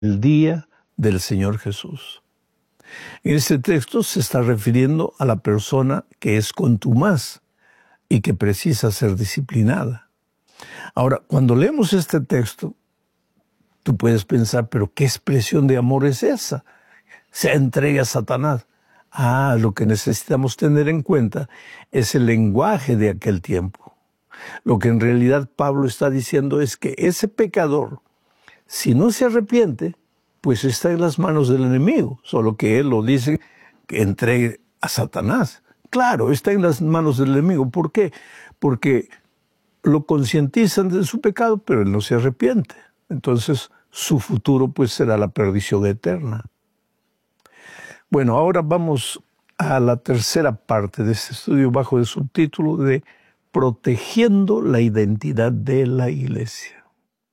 el día del Señor Jesús. En este texto se está refiriendo a la persona que es contumaz y que precisa ser disciplinada. Ahora, cuando leemos este texto, tú puedes pensar, pero ¿qué expresión de amor es esa? Se entrega a Satanás. Lo que necesitamos tener en cuenta es el lenguaje de aquel tiempo. Lo que en realidad Pablo está diciendo es que ese pecador, si no se arrepiente, pues está en las manos del enemigo, solo que él lo dice que entregue a Satanás. Claro, está en las manos del enemigo. ¿Por qué? Porque lo concientizan de su pecado, pero él no se arrepiente. Entonces, su futuro pues será la perdición eterna. Bueno, ahora vamos a la tercera parte de este estudio bajo el subtítulo de Protegiendo la identidad de la Iglesia.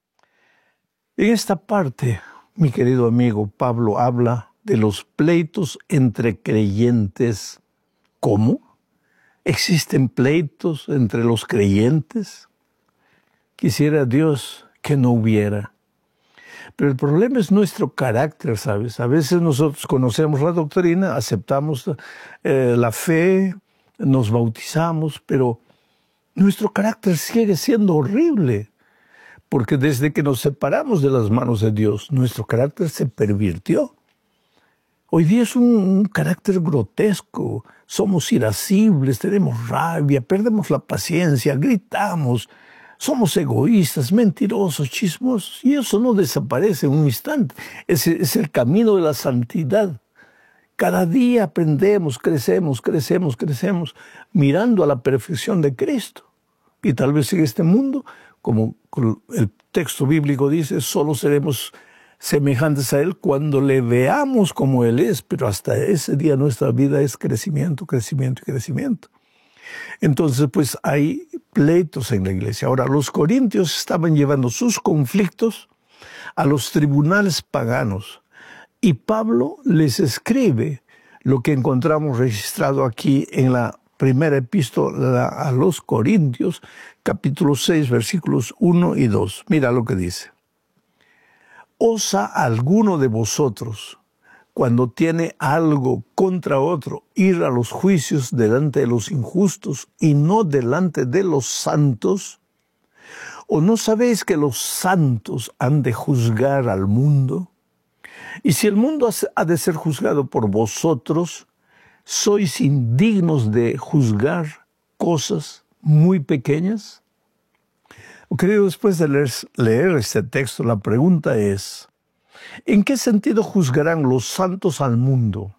En esta parte, mi querido amigo, Pablo habla de los pleitos entre creyentes. ¿Cómo? ¿Existen pleitos entre los creyentes? Quisiera Dios que no hubiera. Pero el problema es nuestro carácter, ¿sabes? A veces nosotros conocemos la doctrina, aceptamos la fe, nos bautizamos, pero nuestro carácter sigue siendo horrible. Porque desde que nos separamos de las manos de Dios, nuestro carácter se pervirtió. Hoy día es un carácter grotesco. Somos irascibles, tenemos rabia, perdemos la paciencia, gritamos. Somos egoístas, mentirosos, chismosos. Y eso no desaparece en un instante. Es el camino de la santidad. Cada día aprendemos, crecemos, mirando a la perfección de Cristo. Y tal vez en este mundo, como el texto bíblico dice, solo seremos semejantes a Él cuando le veamos como Él es, pero hasta ese día nuestra vida es crecimiento, crecimiento y crecimiento. Entonces, pues hay pleitos en la iglesia. Ahora, los corintios estaban llevando sus conflictos a los tribunales paganos y Pablo les escribe lo que encontramos registrado aquí en la primera epístola a los Corintios, capítulo 6, versículos 1 y 2. Mira lo que dice. ¿Osa alguno de vosotros, cuando tiene algo contra otro, ir a los juicios delante de los injustos y no delante de los santos? ¿O no sabéis que los santos han de juzgar al mundo? Y si el mundo ha de ser juzgado por vosotros, ¿sois indignos de juzgar cosas muy pequeñas? Querido, después de leer este texto, la pregunta es, ¿en qué sentido juzgarán los santos al mundo?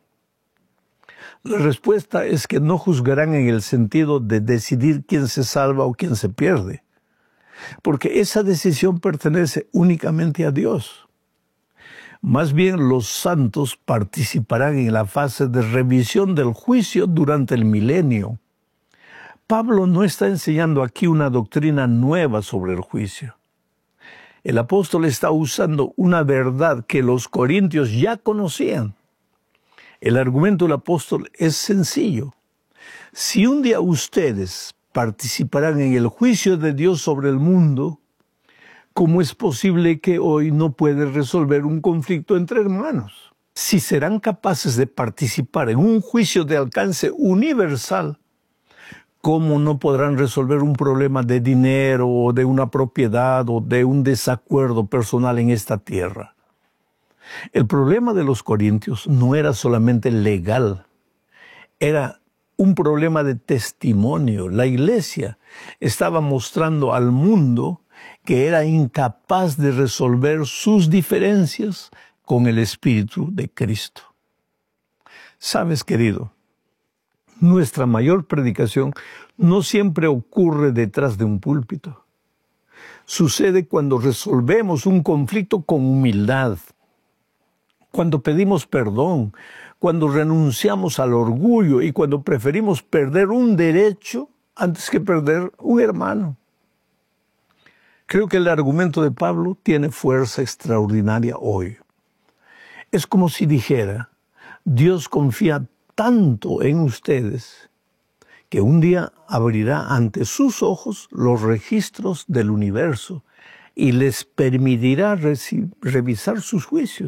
La respuesta es que no juzgarán en el sentido de decidir quién se salva o quién se pierde, porque esa decisión pertenece únicamente a Dios. Más bien, los santos participarán en la fase de revisión del juicio durante el milenio. Pablo no está enseñando aquí una doctrina nueva sobre el juicio. El apóstol está usando una verdad que los corintios ya conocían. El argumento del apóstol es sencillo. Si un día ustedes participarán en el juicio de Dios sobre el mundo, ¿cómo es posible que hoy no puedan resolver un conflicto entre hermanos? Si serán capaces de participar en un juicio de alcance universal, ¿cómo no podrán resolver un problema de dinero o de una propiedad o de un desacuerdo personal en esta tierra? El problema de los corintios no era solamente legal, era un problema de testimonio. La iglesia estaba mostrando al mundo que era incapaz de resolver sus diferencias con el Espíritu de Cristo. ¿Sabes, querido? Nuestra mayor predicación no siempre ocurre detrás de un púlpito. Sucede cuando resolvemos un conflicto con humildad, cuando pedimos perdón, cuando renunciamos al orgullo y cuando preferimos perder un derecho antes que perder un hermano. Creo que el argumento de Pablo tiene fuerza extraordinaria hoy. Es como si dijera, Dios confía tanto en ustedes que un día abrirá ante sus ojos los registros del universo y les permitirá revisar sus juicios.